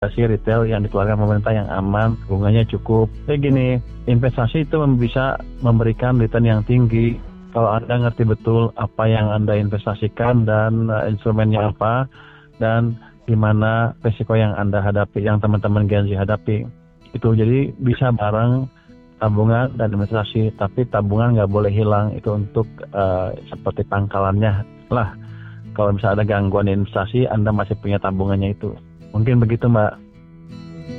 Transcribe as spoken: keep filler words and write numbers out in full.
investasi retail yang dikeluarkan pemerintah yang aman, bunganya cukup. Jadi gini, investasi itu bisa memberikan return yang tinggi kalau Anda ngerti betul apa yang Anda investasikan dan uh, instrumennya apa dan gimana risiko yang Anda hadapi, yang teman-teman Gen Z hadapi. Itu jadi bisa bareng tabungan dan investasi, tapi tabungan nggak boleh hilang, itu untuk uh, seperti pangkalannya lah. Kalau misalnya ada gangguan investasi, Anda masih punya tabungannya itu. Mungkin begitu, Mbak.